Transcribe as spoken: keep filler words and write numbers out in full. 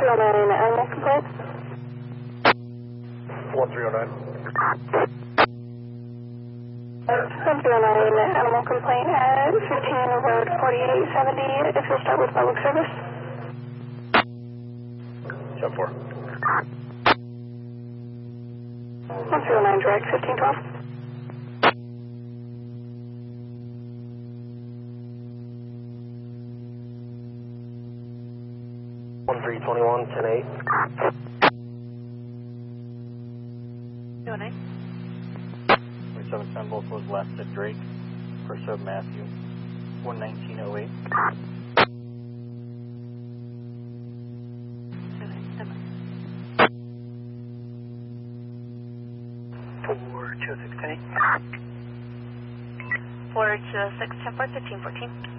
three oh nine animal complaint. one three oh nine. one three oh nine animal complaint at fifteen road forty-eight seventy. If you'll start with public service. ten four. one three oh nine direct fifteen twelve. one three twenty-one ten eight. two oh nine. seven ten both was left at Drake, first of Matthew, one nineteen oh eight. four two six ten eight. four two six ten four fifteen fourteen.